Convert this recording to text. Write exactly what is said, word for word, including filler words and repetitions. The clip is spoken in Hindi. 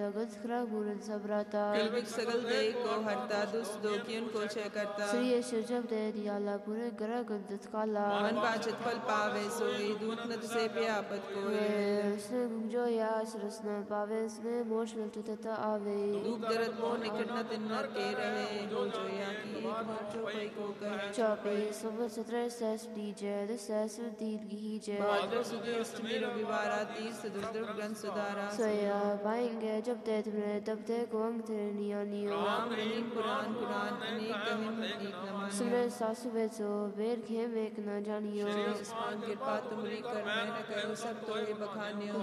गुज खरा गुरन सब्राता किलबिक सगल दे को हरता दुष्ट दोकियन को छय करता श्री यीशु जब दे दियाला पूरे गरा गंदत काला मन पाचत फल पावे सोई दूत नद से प्यापत कोई उसने जो या सरसना पावे उसने मोश लटता आवे धूप दरद वो निकट न दिन नर के रहे हो जो या की एक मर जो कोई को कहे चौपे समर सत्रह सैस डीजे दसैस दीन गीजे भाद्र सुदी अष्टमी रविवार तीस दुर्दुर्ग ग्रंथ सुधारा सोया पाएंगे जब ते तुमने तब ते को अंग तेरे निया नियो राम रहीम कुरान कुरान अनेक कहिम एक नमन सुने सासु बेचो बेर खेम एक न जानियो श्री उस्मान कृपा तुमरी कर मैं न करो सब तो ये बखानियो